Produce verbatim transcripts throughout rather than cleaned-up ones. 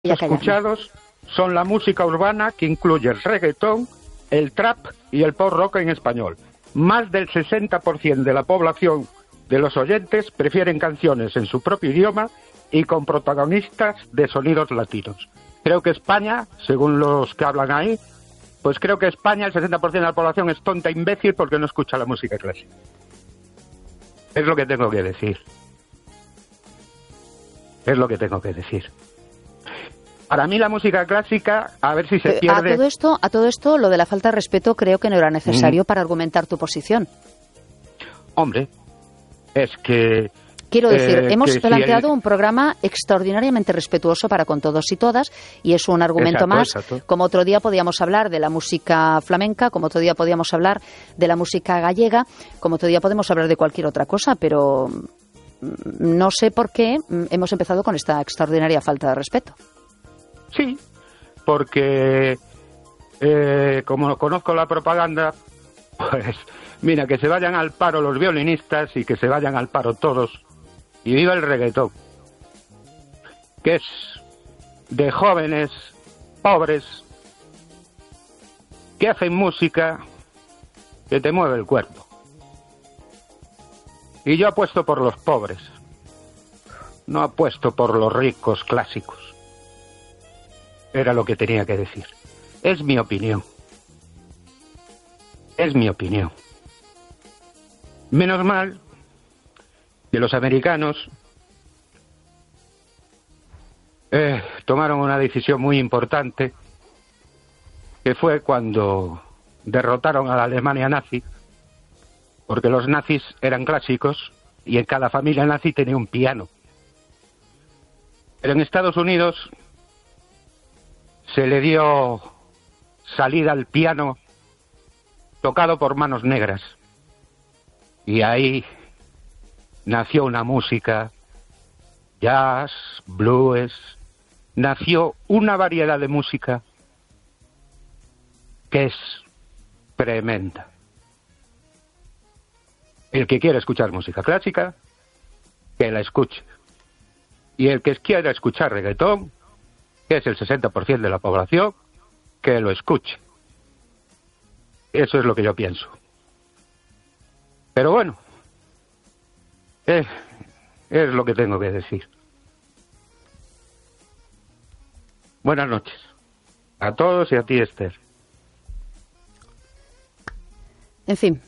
escuchados son la música urbana, que incluye el reggaetón, el trap y el pop rock en español. Más del sesenta por ciento de la población de los oyentes prefieren canciones en su propio idioma y con protagonistas de sonidos latinos. Creo que España, según los que hablan ahí, pues creo que España, el sesenta por ciento de la población es tonta e imbécil porque no escucha la música clásica. Es lo que tengo que decir. Es lo que tengo que decir. Para mí la música clásica, a ver si se pierde... A todo esto, a todo esto, lo de la falta de respeto creo que no era necesario mm. para argumentar tu posición. Hombre, es que... Quiero decir, eh, hemos planteado si el... un programa extraordinariamente respetuoso para con todos y todas, y es un argumento exacto, más. Exacto. Como otro día podíamos hablar de la música flamenca, como otro día podíamos hablar de la música gallega, como otro día podemos hablar de cualquier otra cosa, pero no sé por qué hemos empezado con esta extraordinaria falta de respeto. Sí, porque eh, como conozco la propaganda, pues mira, que se vayan al paro los violinistas y que se vayan al paro todos. Y viva el reggaetón, que es de jóvenes pobres que hacen música que te mueve el cuerpo. Y yo apuesto por los pobres, no apuesto por los ricos clásicos. Era lo que tenía que decir. Es mi opinión. Es mi opinión. Menos mal que los americanos eh, tomaron una decisión muy importante, que fue cuando derrotaron a la Alemania nazi, porque los nazis eran clásicos y en cada familia nazi tenía un piano. Pero en Estados Unidos se le dio salida al piano tocado por manos negras. Y ahí nació una música, jazz, blues, nació una variedad de música que es tremenda. El que quiera escuchar música clásica, que la escuche. Y el que quiera escuchar reggaetón, que es el sesenta por ciento de la población, que lo escuche. Eso es lo que yo pienso. Pero bueno, eh, es lo que tengo que decir. Buenas noches a todos y a ti, Esther. En fin.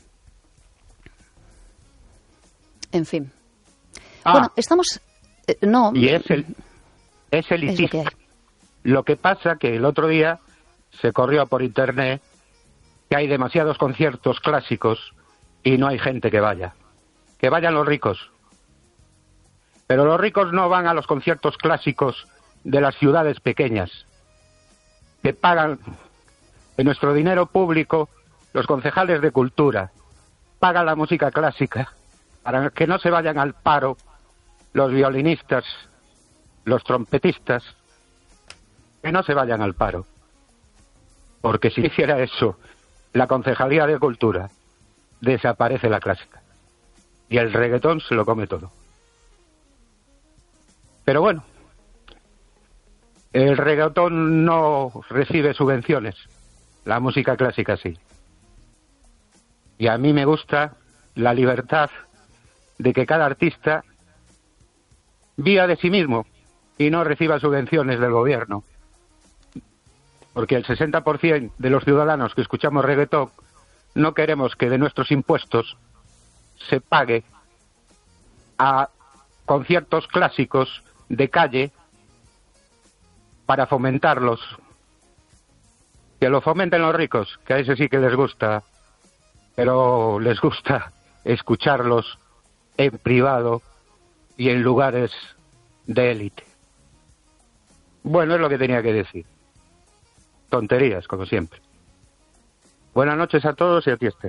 En fin. Ah, bueno, estamos... Eh, no. Y es el es elitista. Es lo, que lo que pasa que el otro día se corrió por internet que hay demasiados conciertos clásicos y no hay gente que vaya. Que vayan los ricos. Pero los ricos no van a los conciertos clásicos de las ciudades pequeñas, que pagan en nuestro dinero público los concejales de cultura, pagan la música clásica, para que no se vayan al paro los violinistas, los trompetistas, que no se vayan al paro. Porque si hiciera eso la Concejalía de Cultura, desaparece la clásica. Y el reggaetón se lo come todo. Pero bueno, el reggaetón no recibe subvenciones, la música clásica sí. Y a mí me gusta la libertad de que cada artista viva de sí mismo y no reciba subvenciones del gobierno. Porque el sesenta por ciento de los ciudadanos que escuchamos reggaetón no queremos que de nuestros impuestos se pague a conciertos clásicos de calle para fomentarlos. Que lo fomenten los ricos, que a ese sí que les gusta, pero les gusta escucharlos en privado y en lugares de élite. Bueno, es lo que tenía que decir. Tonterías, como siempre. Buenas noches a todos y a ti, Esther.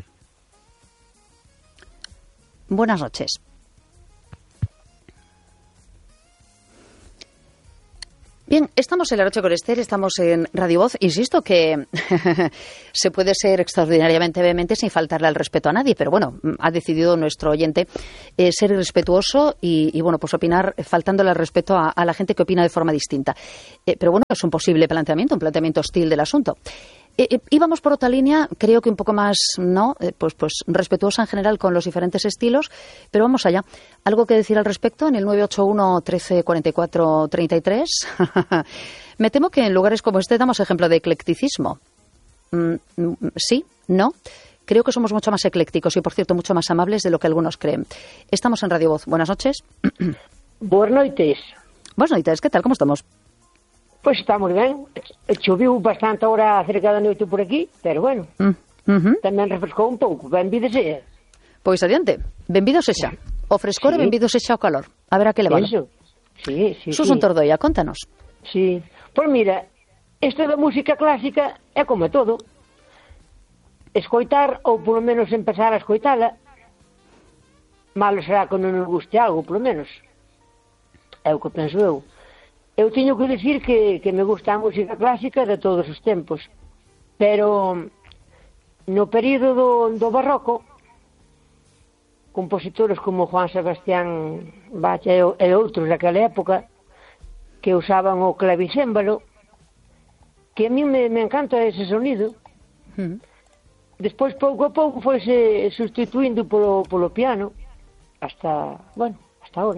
Buenas noches. Bien. Bien, estamos en La Noche con Esther, estamos en Radio Voz. Insisto que se puede ser extraordinariamente vehemente sin faltarle al respeto a nadie, pero bueno, ha decidido nuestro oyente eh, ser irrespetuoso y, y, bueno, pues opinar faltándole al respeto a, a la gente que opina de forma distinta. Eh, pero bueno, es un posible planteamiento, un planteamiento hostil del asunto. Eh, eh, íbamos por otra línea, creo que un poco más, ¿no? Eh, pues, pues respetuosa en general con los diferentes estilos, pero vamos allá. ¿Algo que decir al respecto en el nueve ocho uno, trece, cuarenta y cuatro, treinta y tres? Me temo que en lugares como este damos ejemplo de eclecticismo. Mm, ¿Sí? ¿No? Creo que somos mucho más eclécticos y, por cierto, mucho más amables de lo que algunos creen. Estamos en Radio Voz. Buenas noches. Buenas noites. Buenas noites. ¿Qué tal? ¿Cómo estamos? Pois estamos ben. Choviu bastante ahora cerca da noite por aquí, pero bueno, Mm, uh-huh. tamén refrescou un pouco. Benvida sea. Pois adiante. Benvido sexa. O frescor Sí. e benvido sexa o calor. A ver a que le vale. Eso. Sí, sí, Susun sí. Tordoia, contanos. Sí. Pois mira, isto da música clásica é como todo. Escoitar, ou polo menos empezar a escoitala, malo será que non nos guste algo, polo menos. É o que penso eu. Eu teño que dicir que, que me gusta a música clásica de todos os tempos, pero no período do, do barroco, compositores como Juan Sebastián Bach e, e outros daquela época que usaban o clavicémbalo, que a mí me, me encanta ese sonido. Mm. Despois, pouco a pouco, foise sustituindo polo, polo piano, hasta, bueno, hasta ahora.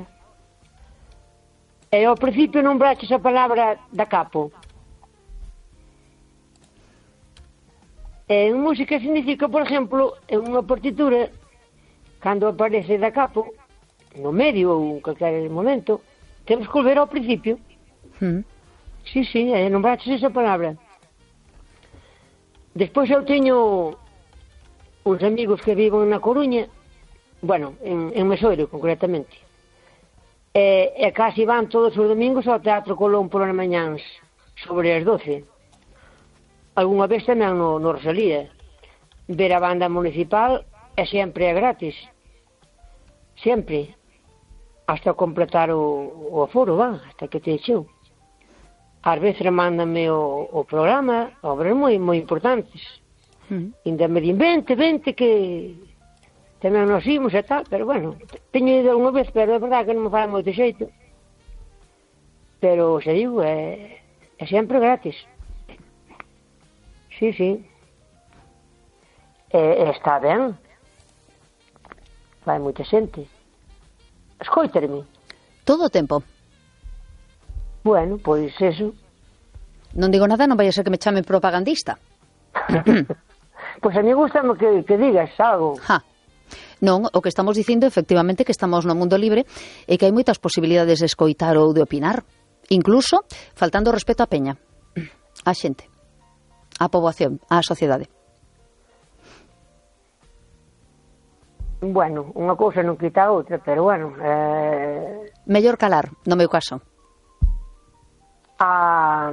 E ao principio nombraches a palabra da capo. En música significa, por exemplo, en unha partitura, cando aparece da capo, no medio ou en calquer momento, temos que volver ao principio. Mm. Sí, sí, e nombraches esa palabra. Despois eu teño uns amigos que viven na Coruña, bueno, en, en Mesoiro, concretamente. E, e casi van todos os domingos ao Teatro Colón polas mañáns, sobre as doce. Algúnha vez tamén no, no Rosalía. Ver a banda municipal é sempre é gratis. Sempre. Hasta completar o, o aforo, va, hasta que te echeu. Ás veces mándame o, o programa, obras moi moi importantes. Mm. Ainda me din, vente, vente, que tamén nos imos e tal, pero bueno, teño ido unha vez, pero é verdade que non me fai moito xeito. Pero, se digo, é, é sempre gratis. Sí, sí. E, e está ben. Vai moita xente. Escoitarme. Todo o tempo. Bueno, pois eso. Non digo nada, non vai a ser que me chamen propagandista. Pois a mí gustame que, que digas algo. Ja. Non, o que estamos dicindo efectivamente que estamos no mundo libre e que hai moitas posibilidades de escoitar ou de opinar, incluso faltando respeto á peña, á xente, á poboación, á sociedade. Bueno, unha cousa non quita a outra, pero bueno, eh, Mellor calar, no meu caso. a,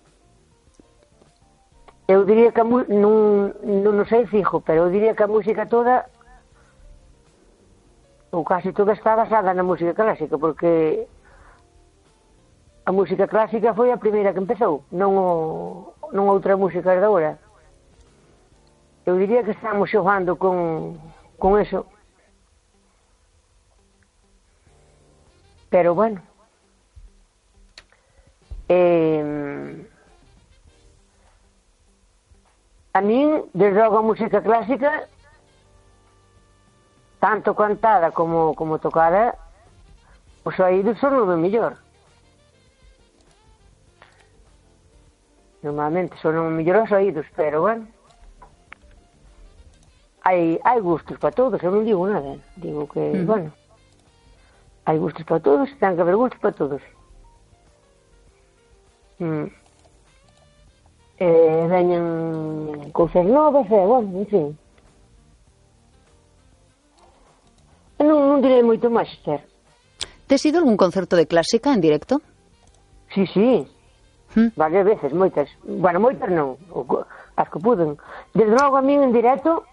eu diría que a, mu- non, non sei fijo, pero eu diría que a música toda ou casi toda está basada na música clásica, porque a música clásica foi a primeira que empezou, non, o, non outra música de agora. Eu diría que estamos xogando con, con eso. Pero bueno, eh, a min, desde logo a música clásica, tanto cantada como, como tocada, os oídos son o do mellor. Normalmente son o mellor os oídos, pero bueno, hai, hai gustos para todos, eu non digo nada, digo que, Mm. bueno, hai gustos para todos, ten que haber gustos para todos. Mm. E veñan cousas novas, e, bueno, en fin. Non, non direi moito máis, Esther. Tes ido algún concerto de clásica en directo? Sí, sí, Mm. varias veces, moitas. Bueno, moitas non, o co- as que puden. Desde logo a min en directo,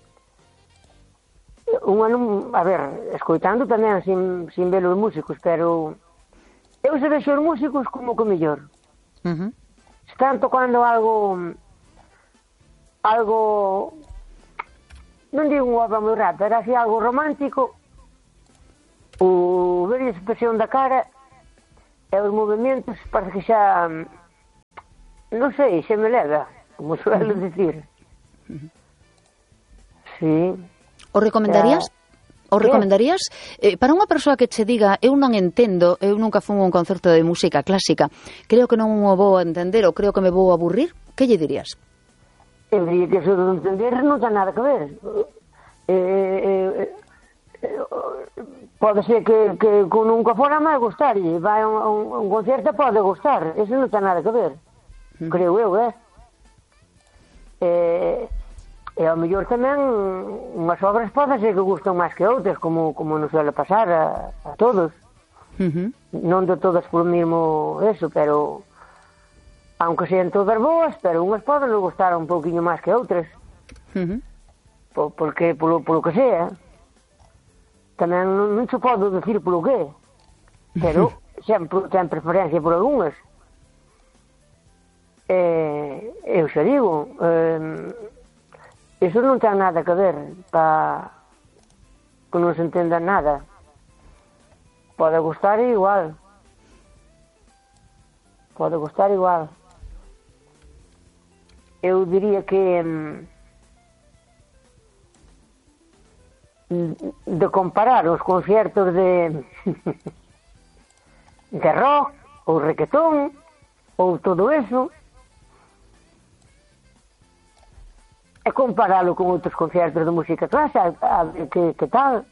unha non, a ver, escoitando tamén sin, sin ver os músicos, pero eu se vexo os músicos como que mellor. Uh-huh. Están tocando algo, algo, non digo unha obra moi rata, era así algo romántico, o ver a expresión da cara e os movimentos parece que xa, non sei, se me leva, como suelo dicir. Uh-huh. Sí. O recomendarías? O recomendarías eh, para unha persoa que che diga eu non entendo, eu nunca fun a un concerto de música clásica, creo que non o vou a entender ou creo que me vou a aburrir, que lle dirías? Eu diría que eso de entender non ten nada que ver. Eh, eh, eh, pode ser que, que con nunca fora máis gustar e vai a un, a un concerto pode gustar, eso non ten nada que ver, mm. creo eu, eh? Eh, e ao mellor tamén unhas obras pode ser que gustan máis que outras, como, como non suele pasar a, a todos. Uh-huh. Non de todas por mismo eso, pero aunque sean todas boas, pero unhas poden gustar un pouquiño máis que outras. Uh-huh. Por, porque polo, polo que sea. Tamén non, non se pode decir polo que, pero sempre ten preferencia por algunhas. Eh, eu xa digo, eh, eso non ten nada que ver para que non se entenda nada. Pode gustar igual. Pode gustar igual. Eu diría que de comparar os concertos de de rock ou requetón ou todo eso e comparalo con outros concertos de música clásica, a ver que, que tal.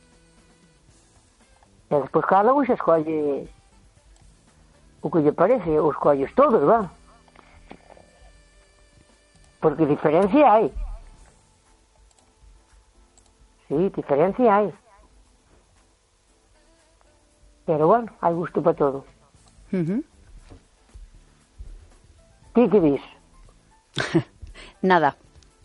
E despois cada un se escolle o que lle parece, os escolles todos, va? Porque diferencia hai. Sí, diferencia hai. Pero bueno, hai gusto para todo. Uh-huh. Ti que dis? Nada.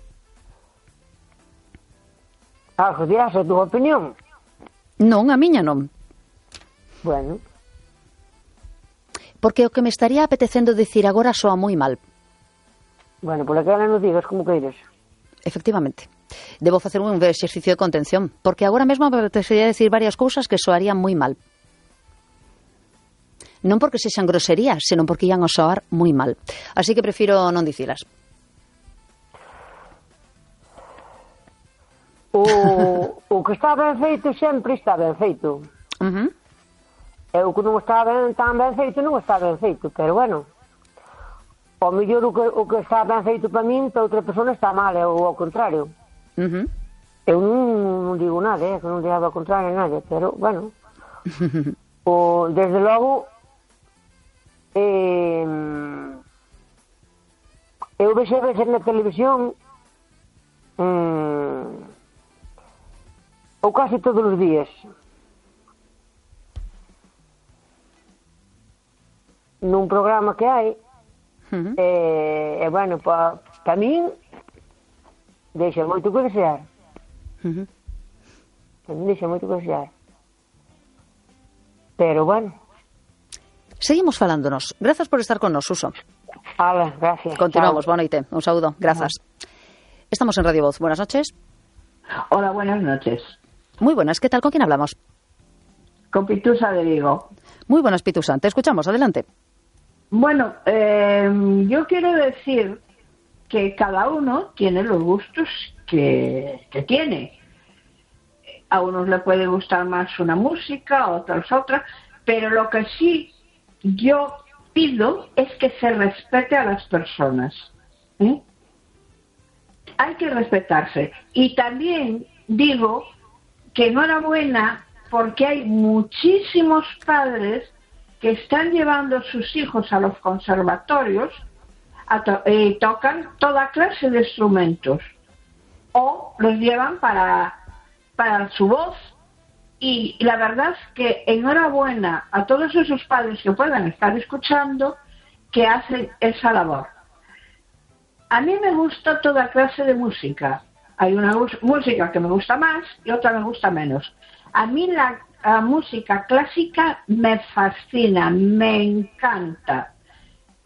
Algo dirás a túa opinión? Non, a miña non. Bueno. Porque o que me estaría apetecendo dicir agora soa moi mal. Bueno, por aquela non digas como queires. Efectivamente. Debo facer un exercicio de contención, porque agora mesmo me apetecería decir varias cousas que soarían moi mal. Non porque sexan groserías, senón porque ian a soar moi mal. Así que prefiro non dicilas. O, o que está ben feito sempre está ben feito. Uh-huh. E o que non está ben, tan ben feito non está ben feito, pero bueno, ao mellor o que, o que está ben feito para min, para outra persona está mal, ou ao contrario. Uh-huh. Eu non, non digo nada, eh, que non digo ao contrario a nadie, pero bueno, o, desde logo eh, eu vexo a veces na televisión mm, ou casi todos os días nun programa que hai. Uh-huh. e, e bueno, para pa min deixa moito que desear. Uh-huh. Deixa moito que desear, pero bueno, seguimos falándonos. Grazas por estar con nos, Suso. Ala, gracias. Continuamos, Chao. boa noite, un saúdo, grazas. Uh-huh. Estamos en Radio Voz, buenas noches. Hola, buenas noches. Muy buenas, ¿qué tal? ¿Con quién hablamos? Con Pitusa de Vigo. Muy buenas, Pitusa, te escuchamos, adelante. Bueno, eh, yo quiero decir que cada uno tiene los gustos que, que tiene. A unos le puede gustar más una música, a otros otra, pero lo que sí yo pido es que se respete a las personas. ¿eh? Hay que respetarse. Y también digo que enhorabuena porque hay muchísimos padres que están llevando a sus hijos a los conservatorios a to- y tocan toda clase de instrumentos o los llevan para, para su voz. Y la verdad es que enhorabuena a todos esos padres que puedan estar escuchando que hacen esa labor. A mí me gusta toda clase de música. Hay una música que me gusta más y otra me gusta menos. A mí la, la música clásica me fascina, me encanta.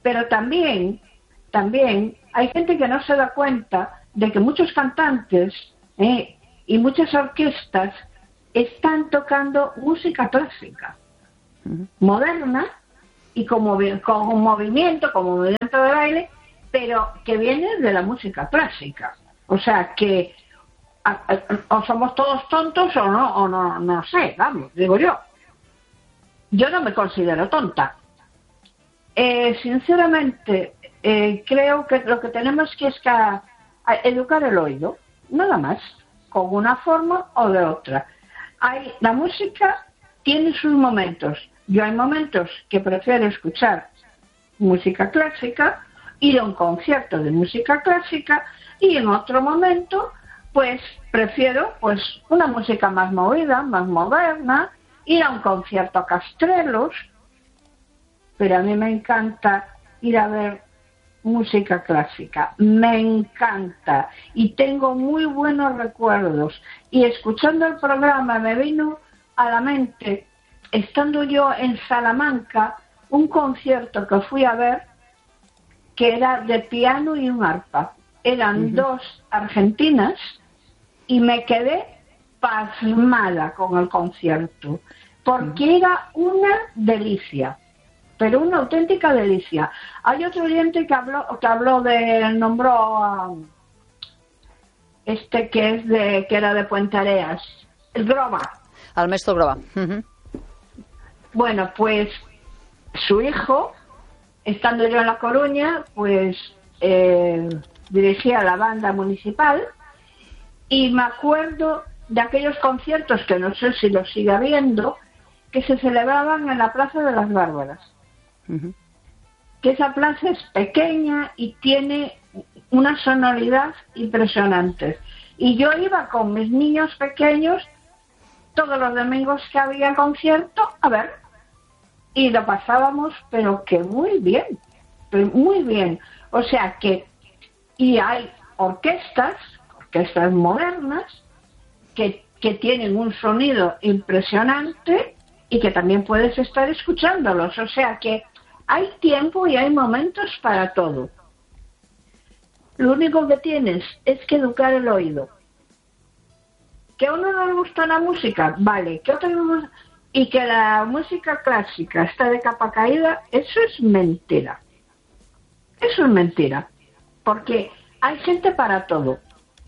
Pero también, también hay gente que no se da cuenta de que muchos cantantes eh, y muchas orquestas están tocando música clásica, uh-huh. moderna, y como con un movimiento, como movimiento de baile, pero que viene de la música clásica. O sea que a, a, o somos todos tontos o no, o no, no sé, vamos, digo yo. Yo no me considero tonta. Eh, sinceramente, eh, creo que lo que tenemos que es que a, a educar el oído, nada más, con una forma o de otra. Hay, la música tiene sus momentos. Yo hay momentos que prefiero escuchar música clásica, ir a un concierto de música clásica, y en otro momento, pues prefiero pues una música más movida, más moderna, ir a un concierto a Castrelos, pero a mí me encanta ir a ver música clásica, me encanta, y tengo muy buenos recuerdos, y escuchando el programa me vino a la mente, estando yo en Salamanca, un concierto que fui a ver, que era de piano y un arpa, eran uh-huh. dos argentinas, y me quedé pasmada con el concierto, porque uh-huh. era una delicia, pero una auténtica delicia. Hay otro oyente que habló, que habló de, nombró a este que es de, que era de Puente Areas, el Groba. Al maestro Groba. Uh-huh. Bueno, pues su hijo, estando yo en La Coruña, pues eh, dirigía la banda municipal, y me acuerdo de aquellos conciertos, que no sé si los sigue habiendo, que se celebraban en la Plaza de las Bárbaras. Uh-huh. Que esa plaza es pequeña y tiene una sonoridad impresionante. Y yo iba con mis niños pequeños todos los domingos que había concierto a ver, y lo pasábamos pero que muy bien, muy bien. O sea que, y hay orquestas, orquestas modernas que, que tienen un sonido impresionante y que también puedes estar escuchándolos. O sea que hay tiempo y hay momentos para todo. Lo único que tienes es que educar el oído. Que a uno no le gusta la música, vale, que otro no le gusta, y que la música clásica está de capa caída, eso es mentira. Eso es mentira. Porque hay gente para todo.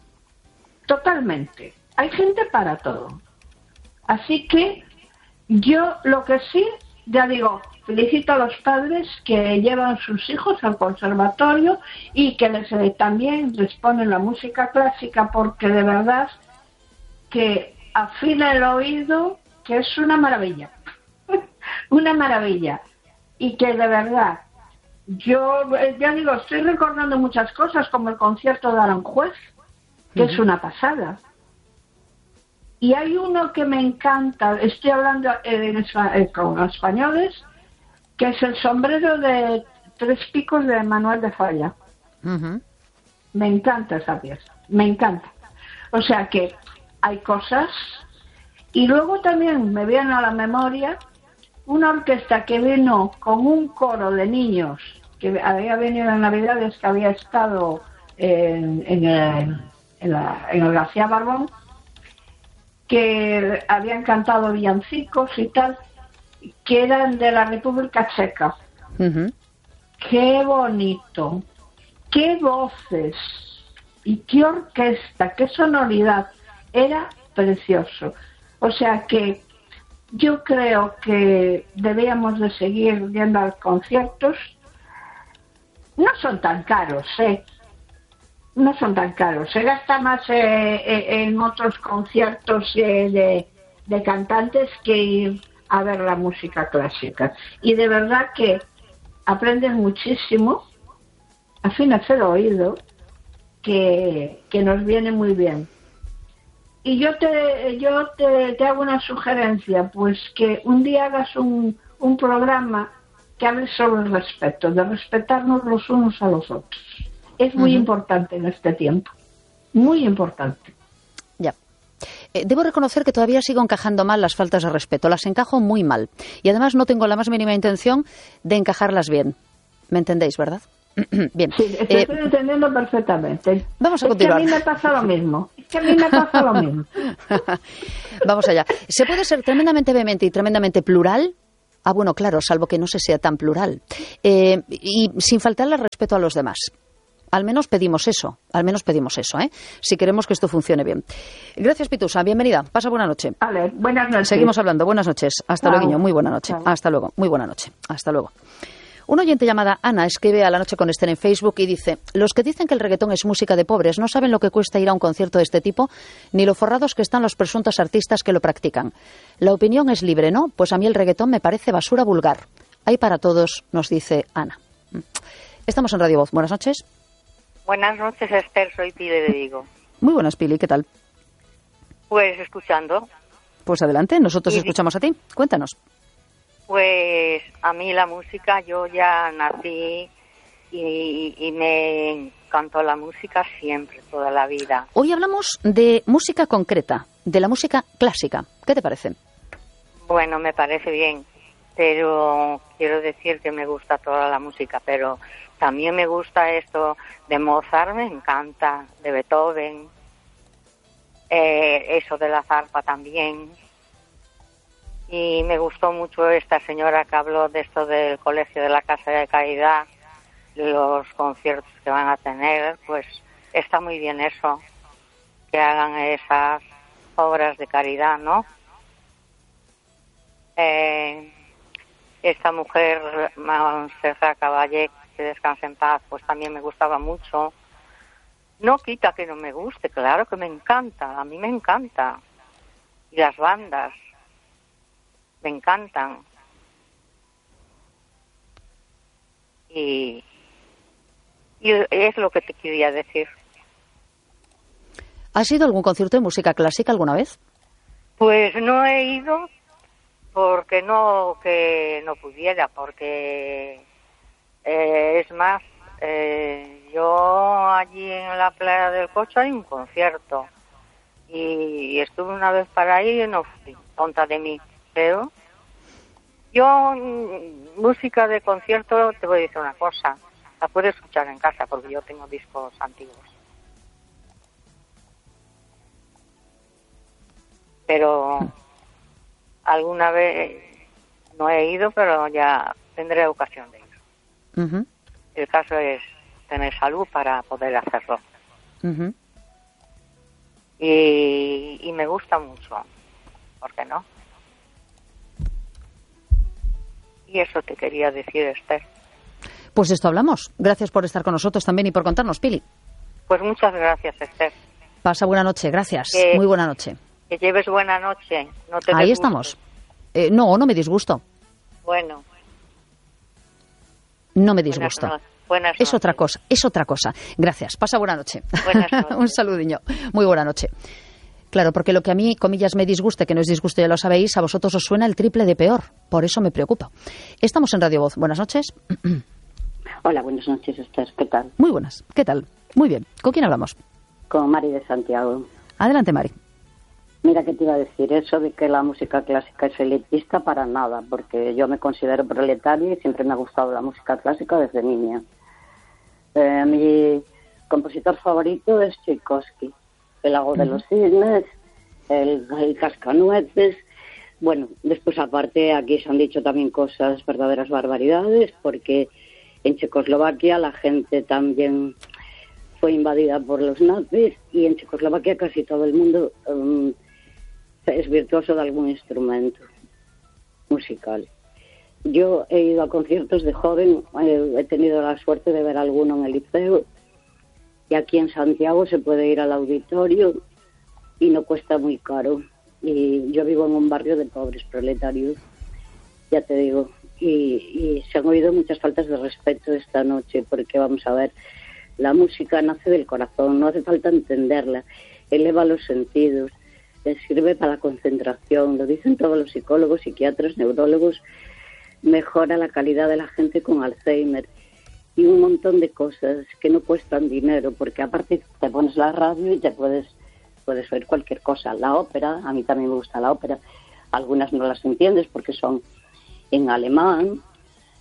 Totalmente. Hay gente para todo. Así que yo lo que sí, ya digo, felicito a los padres que llevan sus hijos al conservatorio y que les eh, también les ponen la música clásica, porque de verdad que afina el oído, que es una maravilla, una maravilla, y que de verdad, yo ya digo, estoy recordando muchas cosas, como el concierto de Aranjuez, que uh-huh. es una pasada, y hay uno que me encanta, estoy hablando en, en, con españoles, que es el sombrero de tres picos de Manuel de Falla. Uh-huh. Me encanta esa pieza, me encanta. O sea que hay cosas. Y luego también me viene a la memoria una orquesta que vino con un coro de niños que había venido en Navidades, que había estado en, en, el, en, la, en el García Barbón, que habían cantado villancicos y tal, que eran de la República Checa. Uh-huh. Qué bonito, qué voces y qué orquesta, qué sonoridad. Era precioso. O sea que yo creo que debíamos de seguir yendo a conciertos. No son tan caros, ¿eh? No son tan caros. Se gasta más eh, en otros conciertos eh, de, de cantantes que ir a ver la música clásica. Y de verdad que aprendes muchísimo, afinas el oído, que, que nos viene muy bien. Y yo te yo te, te hago una sugerencia, pues que un día hagas un, un programa que hable sobre el respeto, de respetarnos los unos a los otros. Es muy uh-huh. importante en este tiempo, muy importante. Ya. Eh, debo reconocer que todavía sigo encajando mal las faltas de respeto, las encajo muy mal. Y además no tengo la más mínima intención de encajarlas bien. ¿Me entendéis, verdad? Bien. Sí, te eh, estoy entendiendo perfectamente. Vamos a es continuar. que a mí me pasa lo mismo. Es que a mí me pasa lo mismo. Vamos allá. ¿Se puede ser tremendamente vehemente y tremendamente plural? Ah, bueno, claro, salvo que no se sea tan plural. Eh, y sin faltarle respeto a los demás. Al menos pedimos eso, al menos pedimos eso, ¿eh? Si queremos que esto funcione bien. Gracias, Pitusa, bienvenida. Pasa buena noche. Vale, buenas noches. Seguimos hablando. Buenas noches. Hasta luego. Muy buena noche. Chao. Hasta luego. Muy buena noche. Hasta luego. Una oyente llamada Ana escribe a La Noche con Esther en Facebook y dice: los que dicen que el reggaetón es música de pobres no saben lo que cuesta ir a un concierto de este tipo, ni lo forrados que están los presuntos artistas que lo practican. La opinión es libre, ¿no? Pues a mí el reggaetón me parece basura vulgar. Hay para todos, nos dice Ana. Estamos en Radio Voz. Buenas noches. Buenas noches, Esther. Soy Pili de Vigo. Muy buenas, Pili. ¿Qué tal? Pues escuchando. Pues adelante. Nosotros Y- escuchamos a ti. Cuéntanos. Pues a mí la música, yo ya nací y, y me encantó la música siempre, toda la vida. Hoy hablamos de música concreta, de la música clásica. ¿Qué te parece? Bueno, me parece bien, pero quiero decir que me gusta toda la música, pero también me gusta esto de Mozart, me encanta, de Beethoven, eh, eso de la zarpa también. Y me gustó mucho esta señora que habló de esto del Colegio de la Casa de Caridad, los conciertos que van a tener, pues está muy bien eso, que hagan esas obras de caridad, ¿no? Eh, esta mujer, Montserrat Caballé, que descanse en paz, pues también me gustaba mucho. No quita que no me guste, claro que me encanta, a mí me encanta. Y las bandas me encantan. Y, y es lo que te quería decir. ¿Has ido a algún concierto de música clásica alguna vez? Pues no he ido porque no que no pudiera, porque eh, es más, eh, yo allí en la playa del Cocho hay un concierto y estuve una vez para ahí y no fui, tonta de mí. Pero yo, mm, música de concierto, te voy a decir una cosa, la puedo escuchar en casa porque yo tengo discos antiguos. Pero alguna vez no he ido, pero ya tendré ocasión de ir. Uh-huh. El caso es tener salud para poder hacerlo. Uh-huh. Y, y me gusta mucho, ¿por qué no? Y eso te quería decir, Esther. Pues de esto hablamos. Gracias por estar con nosotros también y por contarnos, Pili. Pues muchas gracias, Esther. Pasa buena noche, gracias. Que- Muy buena noche. Que lleves buena noche. No te Ahí disgustes. estamos. Eh, no, no me disgusto. Bueno. No me Buenas disgusto. no- buenas Es otra noches. cosa, es otra cosa. Gracias. Pasa buena noche. Buenas noches. Un saludiño. Muy buena noche. Claro, porque lo que a mí, comillas, me disguste, que no es disgusto, ya lo sabéis, a vosotros os suena el triple de peor. Por eso me preocupa. Estamos en Radio Voz. Buenas noches. Hola, buenas noches, Esther. ¿Qué tal? Muy buenas. ¿Qué tal? Muy bien. ¿Con quién hablamos? Con Mari de Santiago. Adelante, Mari. Mira que te iba a decir eso de que la música clásica es elitista para nada, porque yo me considero proletaria y siempre me ha gustado la música clásica desde niña. Eh, mi compositor favorito es Tchaikovsky, El lago de los cisnes, el, el cascanueces. Bueno, después aparte aquí se han dicho también cosas, verdaderas barbaridades, porque en Checoslovaquia la gente también fue invadida por los nazis y en Checoslovaquia casi todo el mundo um, es virtuoso de algún instrumento musical. Yo he ido a conciertos de joven, eh, he tenido la suerte de ver alguno en el liceo y aquí en Santiago se puede ir al auditorio y no cuesta muy caro. Y yo vivo en un barrio de pobres proletarios, ya te digo, y, y se han oído muchas faltas de respeto esta noche, porque vamos a ver, la música nace del corazón, no hace falta entenderla, eleva los sentidos, le sirve para la concentración, lo dicen todos los psicólogos, psiquiatras, neurólogos, mejora la calidad de la gente con Alzheimer y un montón de cosas que no cuestan dinero, porque aparte te pones la radio y te puedes puedes oír cualquier cosa. La ópera, a mí también me gusta la ópera, algunas no las entiendes porque son en alemán,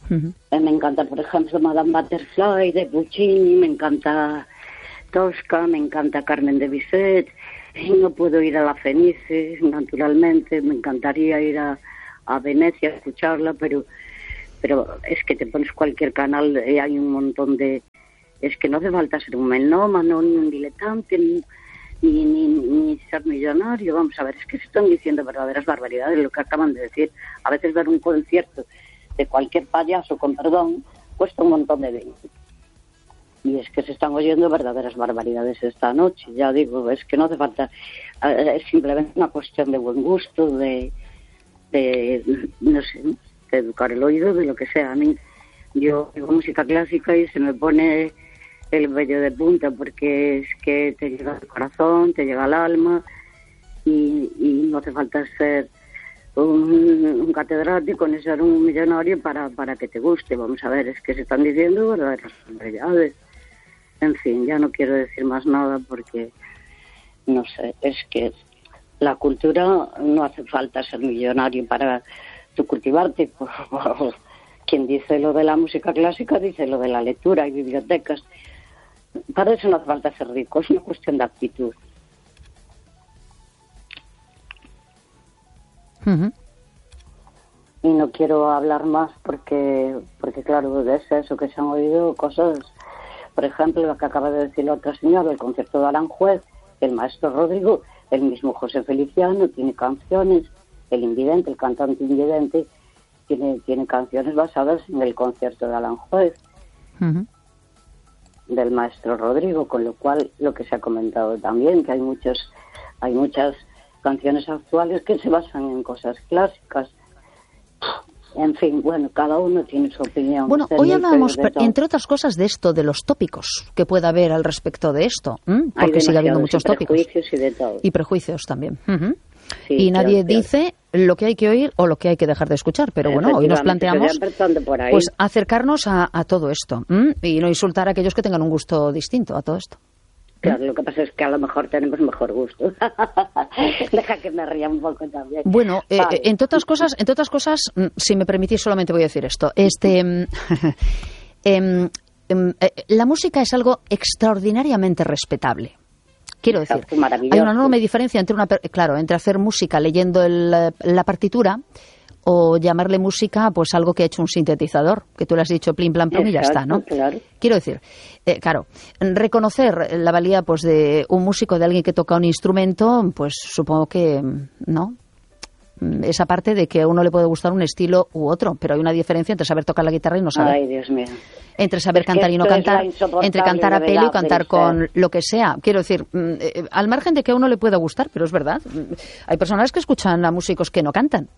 Uh-huh. Eh, me encanta, por ejemplo, Madame Butterfly de Puccini, me encanta Tosca, me encanta Carmen de Bizet. No puedo ir a la Fenice, naturalmente, me encantaría ir a, a Venecia a escucharla, pero pero es que te pones cualquier canal y hay un montón de... Es que no hace falta ser un melómano, ni un diletante, ni, ni, ni, ni ser millonario. Vamos a ver, es que se están diciendo verdaderas barbaridades, lo que acaban de decir. A veces ver un concierto de cualquier payaso, con perdón, cuesta un montón de dinero. Y es que se están oyendo verdaderas barbaridades esta noche. Ya digo, es que no hace falta... Es simplemente una cuestión de buen gusto, de... de no sé, de educar el oído, de lo que sea. A mí, yo digo música clásica y se me pone el vello de punta, porque es que te llega al corazón, te llega al alma, y, y no hace falta ser un, un catedrático ni ser un millonario para, para que te guste. Vamos a ver, es que se están diciendo verdaderas realidades. En fin, ya no quiero decir más nada porque, no sé, es que la cultura no hace falta ser millonario para tu cultivarte. Quien dice lo de la música clásica dice lo de la lectura y bibliotecas. Para eso no hace falta ser rico, es una cuestión de actitud. Uh-huh. Y no quiero hablar más porque, porque claro, es eso, que se han oído cosas. Por ejemplo, lo que acaba de decir la otra señora, el concierto de Aranjuez, el maestro Rodrigo, el mismo José Feliciano, tiene canciones, el invidente, el cantante invidente, tiene, tiene canciones basadas en el concierto de Aranjuez, uh-huh, del maestro Rodrigo, con lo cual, lo que se ha comentado también, que hay muchos, hay muchas canciones actuales que se basan en cosas clásicas. En fin, bueno, cada uno tiene su opinión. Bueno, hoy hablábamos, entre otras cosas, de esto, de los tópicos que pueda haber al respecto de esto, ¿m? Porque sigue habiendo muchos tópicos. Prejuicios y de todo. Y prejuicios también. Uh-huh. Sí, y nadie claro, dice lo que hay que oír o lo que hay que dejar de escuchar. Pero bueno, hoy nos planteamos pues acercarnos a, a todo esto, ¿m? Y no insultar a aquellos que tengan un gusto distinto a todo esto. Claro, lo que pasa es que a lo mejor tenemos mejor gusto. Deja que me ría un poco también. Bueno, eh, vale. entre otras cosas, entre otras cosas, si me permitís, solamente voy a decir esto. Este, eh, eh, eh, la música es algo extraordinariamente respetable. Quiero decir, hay una enorme diferencia entre una, claro, entre hacer música leyendo el, la partitura o llamarle música pues algo que ha hecho un sintetizador, que tú le has dicho plim, plan, plum y ya está, ¿no? Claro. Quiero decir, eh, claro, reconocer la valía pues de un músico, de alguien que toca un instrumento, pues supongo que, ¿no? Esa parte de que a uno le puede gustar un estilo u otro, pero hay una diferencia entre saber tocar la guitarra y no saber. Ay, Dios mío. Entre saber es cantar y no cantar, entre cantar a pelo y cantar con lo que sea. Quiero decir, eh, al margen de que a uno le pueda gustar, pero es verdad, hay personas que escuchan a músicos que no cantan.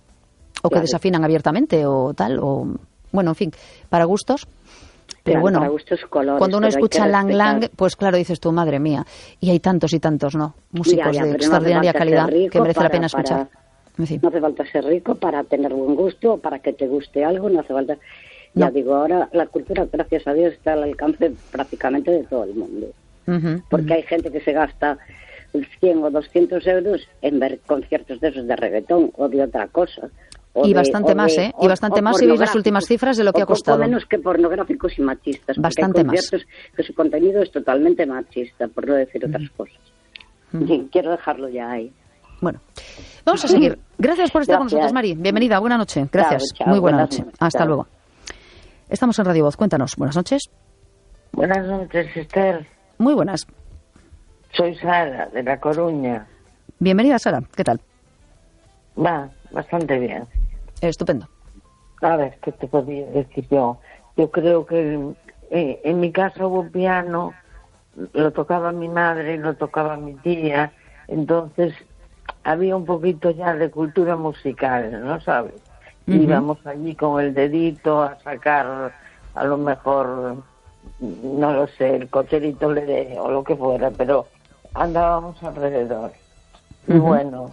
O que desafinan abiertamente o tal, o bueno, en fin, para gustos. Pero claro, bueno, para gustos, colores, cuando uno escucha Lang Lang, pues claro, dices tú, madre mía. Y hay tantos y tantos, ¿no? Músicos ya, ya, de extraordinaria no calidad que merece para, la pena escuchar. Para, no hace falta ser rico para tener buen gusto, para que te guste algo, no hace falta... No. Ya digo, ahora la cultura, gracias a Dios, está al alcance prácticamente de todo el mundo. Uh-huh, Porque uh-huh. hay gente que se gasta cien o doscientos euros en ver conciertos de esos de reggaetón o de otra cosa. Y bastante de, más, de, ¿eh? Y bastante más si veis las últimas cifras de lo que ha costado. Poco menos que pornográficos y machistas. Bastante hay más. Que su contenido es totalmente machista, por no decir otras mm. cosas. Mm. Sí, quiero dejarlo ya ahí. Bueno, vamos a seguir. Gracias por estar Gracias. con nosotros, Mari. Bienvenida, buena noche. Gracias. Chao, chao, Muy buena noche. noches, Hasta chao. luego. Estamos en Radio Voz. Cuéntanos. Buenas noches. Buenas noches, Esther. Muy buenas. Soy Sara, de La Coruña. Bienvenida, Sara. ¿Qué tal? Va, bastante bien. Estupendo. A ver, ¿qué te podía decir yo? Yo creo que eh, en mi casa hubo un piano, lo tocaba mi madre, lo tocaba mi tía, entonces había un poquito ya de cultura musical, ¿no sabes? Uh-huh. Íbamos allí con el dedito a sacar a lo mejor, no lo sé, el cocherito le o lo que fuera, pero andábamos alrededor. Uh-huh. Y bueno,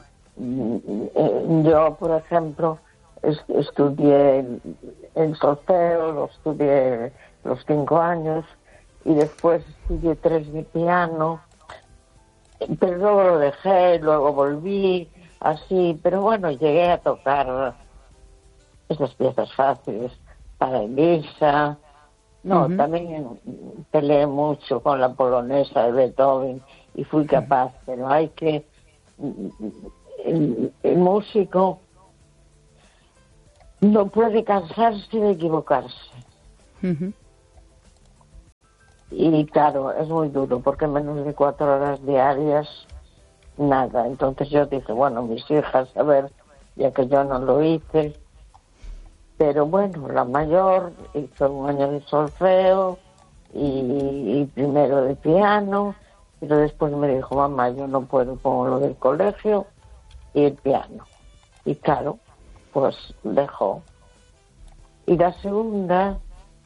yo, por ejemplo, estudié el solfeo, lo estudié los cinco años y después estudié tres de piano, pero luego lo dejé, luego volví, así, pero bueno, llegué a tocar esas piezas fáciles, para Elisa. No, Ujú. también peleé mucho con la polonesa de Beethoven y fui capaz, pero hay que... El, el músico no puede cansarse de equivocarse. Ujú. Y claro, es muy duro, porque menos de cuatro horas diarias, nada. Entonces yo dije, bueno, mis hijas, a ver, ya que yo no lo hice. Pero bueno, la mayor hizo un año de solfeo y, y primero de piano, pero después me dijo, mamá, yo no puedo con lo del colegio y el piano. Y claro, pues dejó. Y la segunda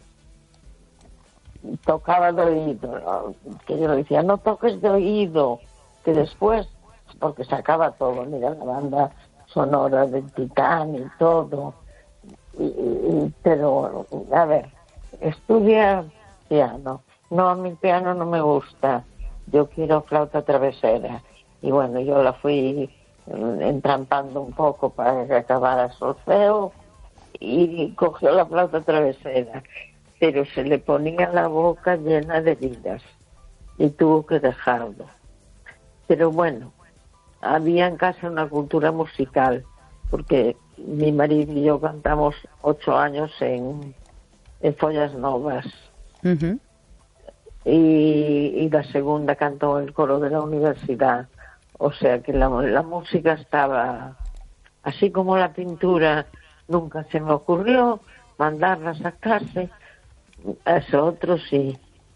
tocaba de oído, ¿no? Que yo le decía, no toques de oído, que después, porque sacaba todo, mira, la banda sonora del Titán y todo. Y, y, pero, a ver, estudia piano. No, a mi piano no me gusta. Yo quiero flauta travesera. Y bueno, yo la fui entrampando un poco para que acabara solfeo y cogió la flauta travesera. Pero se le ponía la boca llena de heridas y tuvo que dejarlo. Pero bueno, había en casa una cultura musical, porque mi marido y yo cantamos ocho años en, en Follas Novas. Uh-huh. y, y la segunda cantó en el coro de la universidad. O sea que la, la música estaba, así como la pintura, nunca se me ocurrió mandarla a sacarse, a eso otro sí.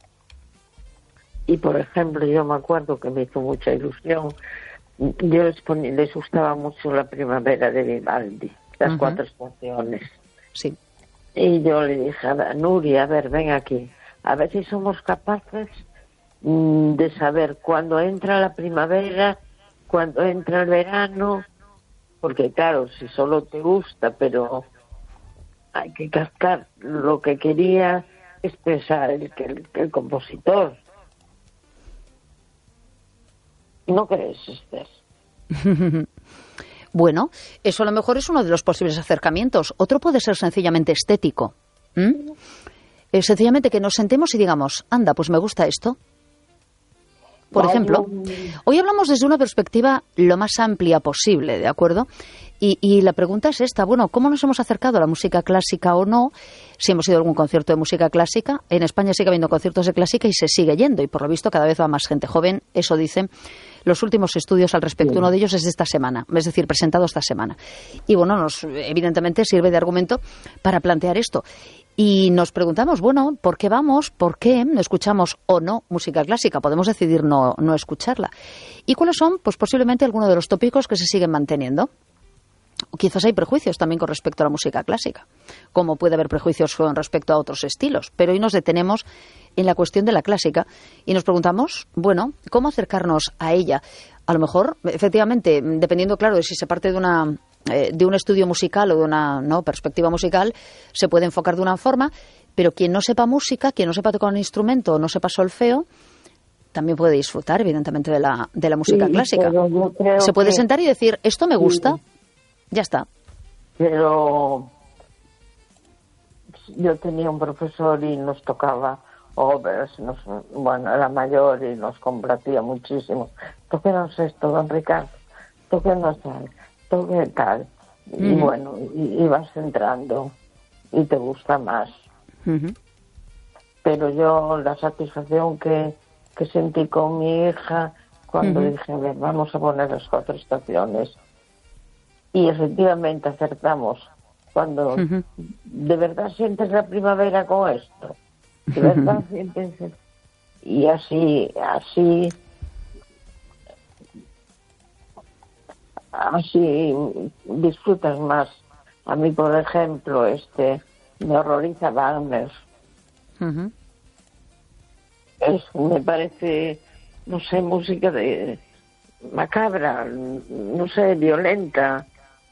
Y por ejemplo, yo me acuerdo que me hizo mucha ilusión, yo les, ponía, les gustaba mucho La primavera de Vivaldi, las uh-huh. cuatro estaciones. Sí. Y yo le dije a Nuria, a ver, ven aquí, a ver si somos capaces mmm, de saber cuándo entra la primavera, cuándo entra el verano, porque claro, si solo te gusta, pero hay que captar lo que quería expresar el, el, el compositor. ¿No crees, Esther? Bueno, eso a lo mejor es uno de los posibles acercamientos. Otro puede ser sencillamente estético. ¿Mm? Eh, sencillamente que nos sentemos y digamos, anda, pues me gusta esto. Por ejemplo, hoy hablamos desde una perspectiva lo más amplia posible, ¿de acuerdo? Y, y la pregunta es esta, bueno, ¿cómo nos hemos acercado a la música clásica o no? Si hemos ido a algún concierto de música clásica. En España sigue habiendo conciertos de clásica y se sigue yendo, y por lo visto cada vez va más gente joven, eso dicen los últimos estudios al respecto. Uno de ellos es de esta semana, es decir, presentado esta semana. Y bueno, nos evidentemente sirve de argumento para plantear esto. Y nos preguntamos, bueno, ¿por qué vamos? ¿Por qué no escuchamos o no música clásica? Podemos decidir no, no escucharla. ¿Y cuáles son? Pues posiblemente algunos de los tópicos que se siguen manteniendo. O quizás hay prejuicios también con respecto a la música clásica, como puede haber prejuicios con respecto a otros estilos. Pero hoy nos detenemos en la cuestión de la clásica y nos preguntamos, bueno, ¿cómo acercarnos a ella? A lo mejor, efectivamente, dependiendo, claro, de si se parte de una... de un estudio musical o de una no perspectiva musical, se puede enfocar de una forma, pero quien no sepa música, quien no sepa tocar un instrumento o no sepa solfeo, también puede disfrutar, evidentemente, de la, de la música sí, clásica. Se puede que... sentar y decir, esto me gusta, sí. Ya está. Pero yo tenía un profesor y nos tocaba overs, nos, bueno, era mayor y nos complacía muchísimo. Tóquenos esto, don Ricardo, tóquenos tal. Que tal y uh-huh. bueno, y, y vas entrando y te gusta más. Uh-huh. Pero yo la satisfacción que, que sentí con mi hija cuando uh-huh. dije, a ver, vamos a poner las cuatro estaciones, y efectivamente acertamos cuando uh-huh. de verdad sientes la primavera con esto, de verdad uh-huh. sientes, y así así así disfrutas más. A mí, por ejemplo, este me horroriza Wagner. Uh-huh. Es, me parece, no sé, música de macabra, no sé, violenta.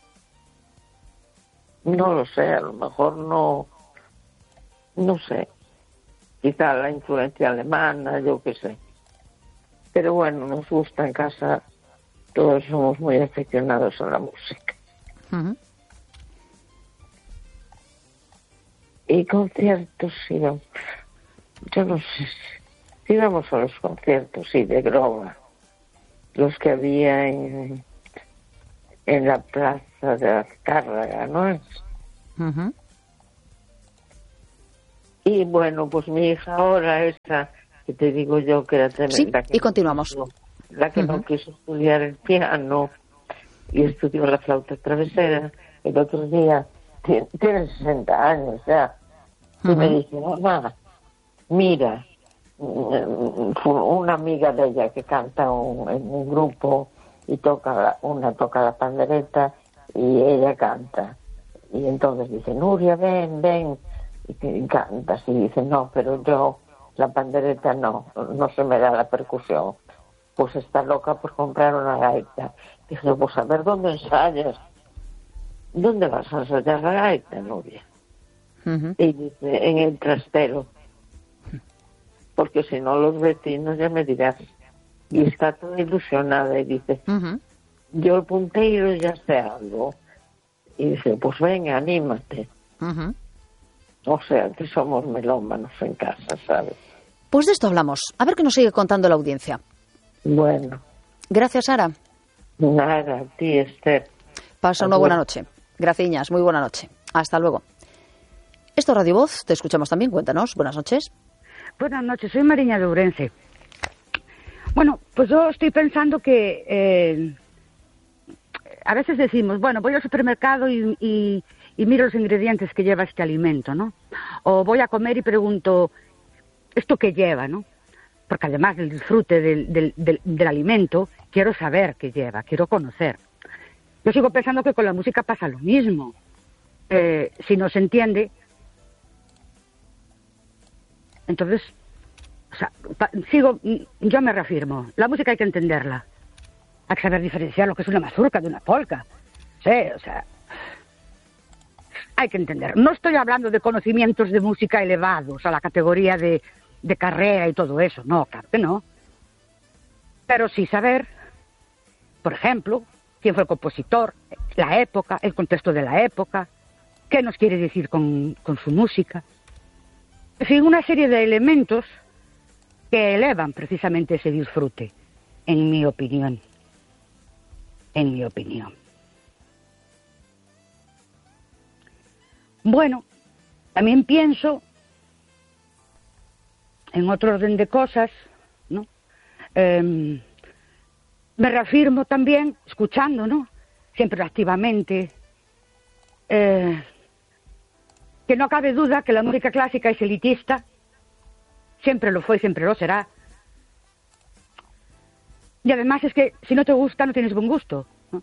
No lo sé, a lo mejor no, no sé. Quizá la influencia alemana, yo qué sé. Pero bueno, nos gusta en casa. Todos somos muy aficionados a la música. Uh-huh. y conciertos íbamos, yo no sé, íbamos a los conciertos, sí, de Groba, los que había en, en la plaza de Azcárraga, ¿no es? Uh-huh. Y bueno, pues mi hija ahora, esa que te digo yo que era tremenda. Sí, que y continuamos. No, la que uh-huh. no quiso estudiar el piano y estudió la flauta travesera, el otro día, tiene, tiene sesenta años ya, uh-huh. y me dice, mamá, mira, una amiga de ella que canta un, en un grupo y toca, una toca la pandereta y ella canta. Y entonces dice, Nuria, ven, ven, y cantas. Y dice, no, pero yo, la pandereta no, no se me da la percusión. Pues está loca por comprar una gaita. Dije, pues a ver, ¿dónde ensayas? ¿Dónde vas a ensayar la gaita, Nuria? Uh-huh. Y dice, en el trastero. Porque si no, los vecinos ya me dirás. Y está toda ilusionada y dice, uh-huh. yo el punteiro ya sé algo. Y dice, pues venga, anímate. Uh-huh. O sea, que somos melómanos en casa, ¿sabes? Pues de esto hablamos. A ver qué nos sigue contando la audiencia. Bueno. Gracias, Sara. Nada, a ti, Esther. Pasa una buena noche. Graciñas, muy buena noche. Hasta luego. Esto es Radio Voz, te escuchamos también, cuéntanos. Buenas noches. Buenas noches, soy Mariña de Ourense. Bueno, pues yo estoy pensando que eh, a veces decimos, bueno, voy al supermercado y, y, y miro los ingredientes que lleva este alimento, ¿no? O voy a comer y pregunto, ¿esto qué lleva, no? Porque además del disfrute del, del, del, del alimento, quiero saber qué lleva, quiero conocer. Yo sigo pensando que con la música pasa lo mismo. Eh, si no se entiende, entonces, o sea, pa, sigo, yo me reafirmo, la música hay que entenderla. Hay que saber diferenciar lo que es una mazurca de una polca. Sí, o sea, hay que entender. No estoy hablando de conocimientos de música elevados a la categoría de, de carrera y todo eso, no, claro que no. Pero sí saber, por ejemplo, quién fue el compositor, la época, el contexto de la época, qué nos quiere decir con, con su música. En fin, una serie de elementos que elevan precisamente ese disfrute, en mi opinión. En mi opinión. Bueno, también pienso, en otro orden de cosas, ¿no? Eh, me reafirmo también, escuchando, ¿no? Siempre activamente, eh, que no cabe duda que la música clásica es elitista, siempre lo fue y siempre lo será. Y además es que si no te gusta no tienes buen gusto, ¿no?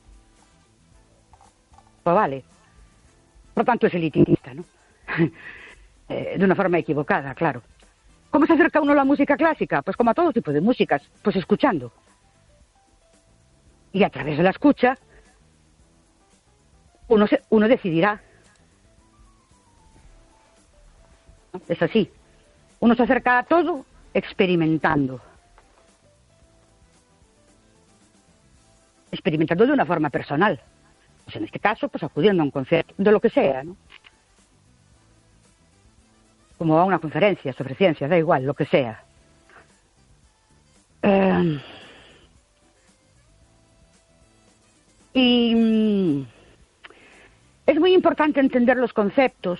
Pues vale. Por tanto es elitista, ¿no? eh, de una forma equivocada, claro. ¿Cómo se acerca uno a la música clásica? Pues como a todo tipo de músicas, pues escuchando. Y a través de la escucha uno, se, uno decidirá. Es así. Uno se acerca a todo experimentando. Experimentando de una forma personal. Pues en este caso, pues acudiendo a un concierto, de lo que sea, ¿no? Como a una conferencia sobre ciencia, da igual, lo que sea. Eh, y mm, es muy importante entender los conceptos,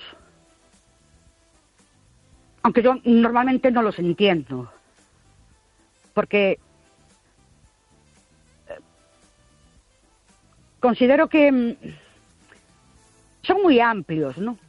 aunque yo normalmente no los entiendo, porque considero que son muy amplios, ¿no?